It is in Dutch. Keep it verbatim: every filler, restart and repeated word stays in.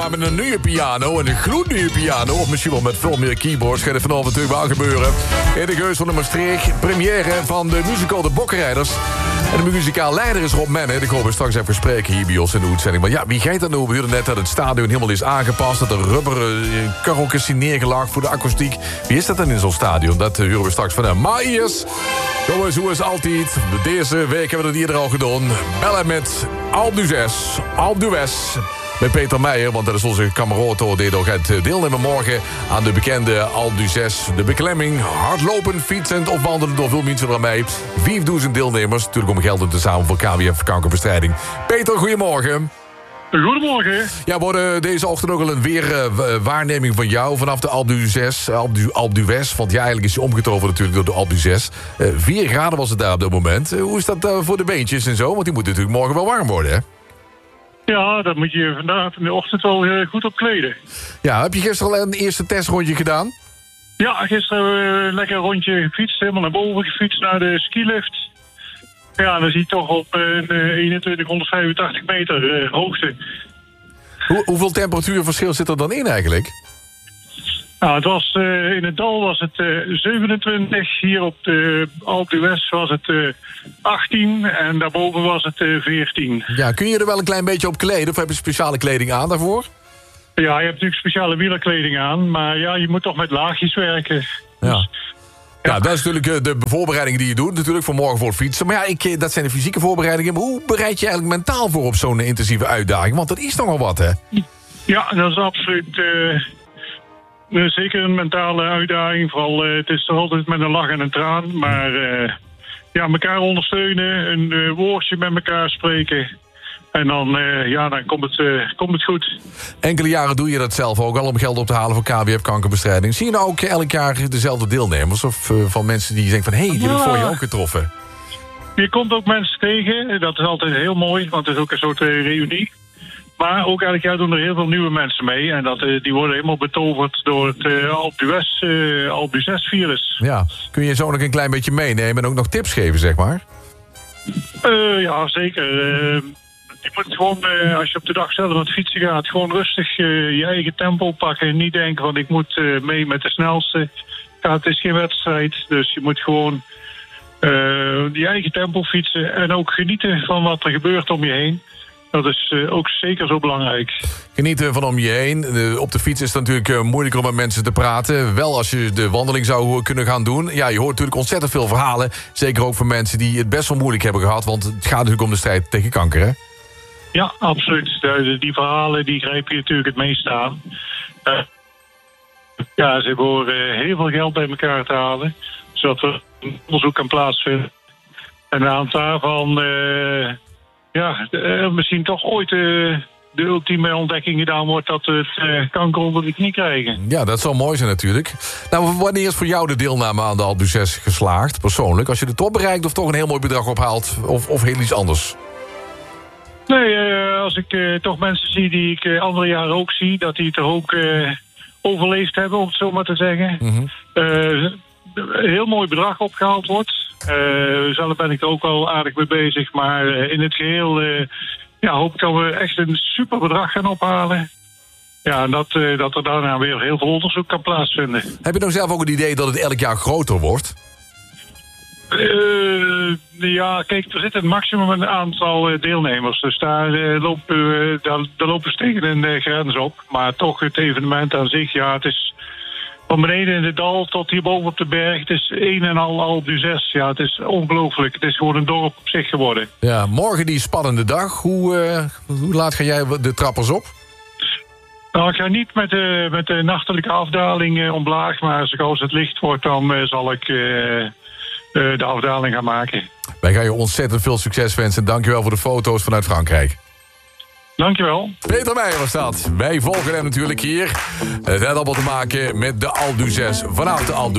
maar met een nieuwe piano. En een gloednieuwe piano. Of misschien wel met veel meer keyboards. Gaat er vanavond natuurlijk wel gebeuren. In de Geus van de Maastricht. Première van de musical De Bokkenrijders. En de muzikaal leider is Rob Menne. Ik hoop we straks even spreken hier bij ons in de uitzending. Maar ja, wie gaat dat nou? We hoorden net dat het stadion helemaal is aangepast. Dat er rubberen karretjes zijn neergelegd voor de akoestiek. Wie is dat dan in zo'n stadion? Dat uh, horen we straks van hem. Maar eerst, jongens, hoe is altijd? Deze week hebben we dat eerder al gedaan. Bellen met Alpe d'Huez. Alpe d'Huez. Met Peter Meijer, want dat is onze kameraad die nog gaat deelnemen morgen aan de bekende Alpe d'Huez. De beklemming, hardlopen, fietsend of wandelen door veel mensen ermee. vijfduizend deelnemers, natuurlijk om geld in te zamelen voor K W F kankerbestrijding. Peter, goedemorgen. Goedemorgen. Ja, we worden deze ochtend ook al een weer uh, waarneming van jou vanaf de Alpe d'Huez. Alpe, Alpe d'Huez, want ja, eigenlijk is hij omgetoverd natuurlijk door de Alpe d'Huez. Uh, vier graden was het daar op dat moment. Uh, hoe is dat uh, voor de beentjes en zo? Want die moeten natuurlijk morgen wel warm worden, hè? Ja, dat moet je vandaag in de ochtend wel uh, goed op kleden. Ja, heb je gisteren al een eerste testrondje gedaan? Ja, gisteren hebben we een lekker rondje gefietst. Helemaal naar boven gefietst naar de skilift. Ja, dan zie je toch op uh, eenentwintig vijfentachtig meter uh, hoogte. Hoe, hoeveel temperatuurverschil zit er dan in eigenlijk? Nou, het was, uh, in het dal was het uh, zevenentwintig. Hier op de Alpe d'Huez was het uh, achttien. En daarboven was het uh, veertien. Ja, kun je er wel een klein beetje op kleden? Of heb je speciale kleding aan daarvoor? Ja, je hebt natuurlijk speciale wielerkleding aan. Maar ja, je moet toch met laagjes werken. Ja. Dus, ja. ja, dat is natuurlijk de voorbereidingen die je doet. Natuurlijk voor morgen voor het fietsen. Maar ja, ik, dat zijn de fysieke voorbereidingen. Maar hoe bereid je eigenlijk mentaal voor op zo'n intensieve uitdaging? Want dat is nogal wat, hè? Ja, dat is absoluut... Uh, Uh, zeker een mentale uitdaging. Vooral, uh, het is toch altijd met een lach en een traan. Maar uh, ja, elkaar ondersteunen, een uh, woordje met elkaar spreken. En dan, uh, ja, dan komt het, uh, komt het goed. Enkele jaren doe je dat zelf ook al om geld op te halen voor K W F kankerbestrijding. Zie je nou ook elk jaar dezelfde deelnemers? Of uh, van mensen die denken van, hé, hey, die heb ik voor je ook getroffen? Je komt ook mensen tegen. Dat is altijd heel mooi, want het is ook een soort uh, reunie. Maar ook elk jaar doen er heel veel nieuwe mensen mee. En dat, uh, die worden helemaal betoverd door het uh, Alpe d'Huez uh, Alpe d'Huez virus. Ja, kun je zo nog een klein beetje meenemen en ook nog tips geven, zeg maar? Uh, ja, zeker. Uh, je moet gewoon, uh, als je op de dag zelf aan het fietsen gaat, gewoon rustig uh, je eigen tempo pakken. Niet denken van ik moet uh, mee met de snelste. Ja, het is geen wedstrijd, dus je moet gewoon uh, je eigen tempo fietsen. En ook genieten van wat er gebeurt om je heen. Dat is uh, ook zeker zo belangrijk. Genieten van om je heen. Uh, op de fiets is het natuurlijk uh, moeilijker om met mensen te praten. Wel als je de wandeling zou kunnen gaan doen. Ja, je hoort natuurlijk ontzettend veel verhalen. Zeker ook van mensen die het best wel moeilijk hebben gehad. Want het gaat natuurlijk om de strijd tegen kanker, hè? Ja, absoluut. De, die verhalen die grijp je natuurlijk het meest aan. Uh, ja, ze horen uh, heel veel geld bij elkaar te halen. Zodat er een onderzoek kan plaatsvinden. En aan de hand daarvan... Uh, Ja, uh, misschien toch ooit uh, de ultieme ontdekking gedaan wordt dat we het uh, kanker onder de knie krijgen. Ja, dat zou mooi zijn natuurlijk. Nou, wanneer is voor jou de deelname aan de Alpe d'Huez geslaagd, persoonlijk? Als je de top bereikt of toch een heel mooi bedrag ophaalt of, of heel iets anders? Nee, uh, als ik uh, toch mensen zie die ik uh, andere jaren ook zie, dat die het er ook uh, overleefd hebben, om het zo maar te zeggen. Mm-hmm. Uh, een heel mooi bedrag opgehaald wordt. Uh, zelf ben ik er ook al aardig mee bezig, maar uh, in het geheel uh, ja, hoop ik dat we echt een super bedrag gaan ophalen. Ja, en dat, uh, dat er daarna weer heel veel onderzoek kan plaatsvinden. Heb je nou zelf ook het idee dat het elk jaar groter wordt? Uh, ja, kijk, er zit een maximum een aantal uh, deelnemers. Dus daar, uh, lopen, uh, daar, daar lopen we tegen een uh, grens op. Maar toch, het evenement aan zich, ja, het is... Van beneden in het dal tot hierboven op de berg. Het is een en al Alpe d'Huez. Ja, het is ongelooflijk. Het is gewoon een dorp op zich geworden. Ja, morgen die spannende dag. Hoe, uh, hoe laat ga jij de trappers op? Nou, ik ga niet met de, met de nachtelijke afdaling uh, omlaag. Maar zoals het licht wordt, dan uh, zal ik uh, uh, de afdaling gaan maken. Wij gaan je ontzettend veel succes wensen. Dankjewel voor de foto's vanuit Frankrijk. Dankjewel. Peter Meijer was dat. Wij volgen hem natuurlijk hier. Het heeft allemaal te maken met de Alpe d'Huez. Vanaf de Alpe